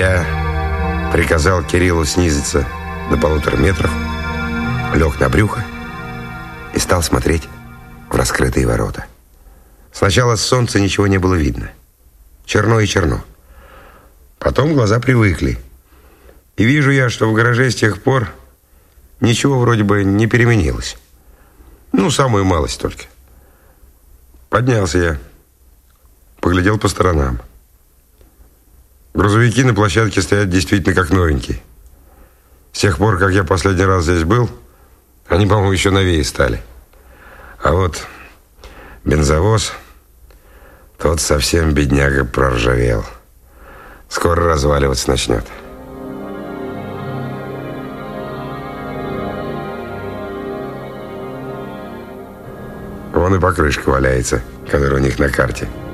Я приказал Кириллу снизиться до 1,5 метров, лег на брюхо и стал смотреть в раскрытые ворота. Сначала с солнца ничего не было видно. Черно и черно. Потом глаза привыкли. И вижу я, что в гараже с тех пор ничего вроде бы не переменилось. Ну, самую малость только. Поднялся я, поглядел по сторонам. Грузовики на площадке стоят действительно как новенькие. С тех пор, как я последний раз здесь был, они, по-моему, еще новее стали. А вот бензовоз, тот совсем, бедняга, проржавел. Скоро разваливаться начнет. Вон и покрышка валяется, которая у них на карте.